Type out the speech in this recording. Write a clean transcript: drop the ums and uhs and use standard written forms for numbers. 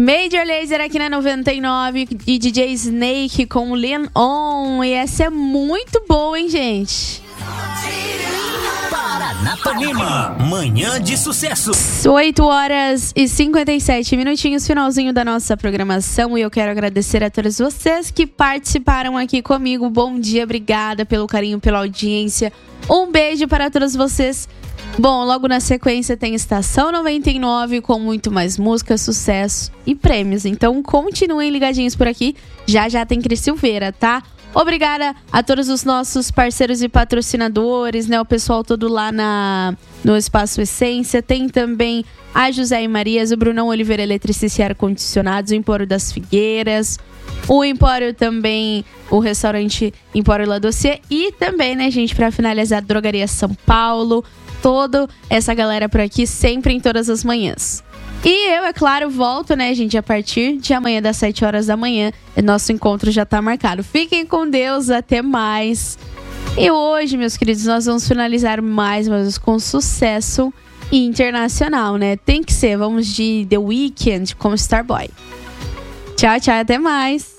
Major Lazer aqui na 99 e DJ Snake com Lean On. E essa é muito boa, hein, gente? Paranapanema, manhã de sucesso. 8 horas e 57 minutinhos, finalzinho da nossa programação. E eu quero agradecer a todos vocês que participaram aqui comigo. Bom dia, obrigada pelo carinho, pela audiência. Um beijo para todos vocês. Bom, logo na sequência tem Estação 99 com muito mais música, sucesso e prêmios. Então continuem ligadinhos por aqui. Já tem Cris Silveira, tá? Obrigada a todos os nossos parceiros e patrocinadores, né? O pessoal todo lá no Espaço Essência. Tem também a José e Marias, o Brunão Oliveira Eletricista e Ar-Condicionados, o Empório das Figueiras, o Empório também, o restaurante Empório La Dossier. E também, né, gente, pra finalizar, a Drogaria São Paulo. Toda essa galera por aqui, sempre em todas as manhãs. E eu, é claro, volto, né, gente, a partir de amanhã, das 7 horas da manhã. Nosso encontro já tá marcado. Fiquem com Deus, até mais. E hoje, meus queridos, nós vamos finalizar mais uma vez com sucesso internacional, né? Tem que ser, vamos de The Weeknd com Starboy. Tchau, até mais.